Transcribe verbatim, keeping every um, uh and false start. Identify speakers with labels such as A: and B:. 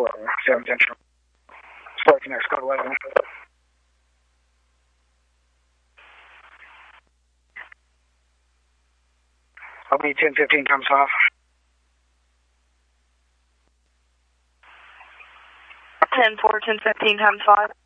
A: four, seven Central. Start next code eleven. I'll be ten fifteen times five.
B: ten four, ten fifteen times five.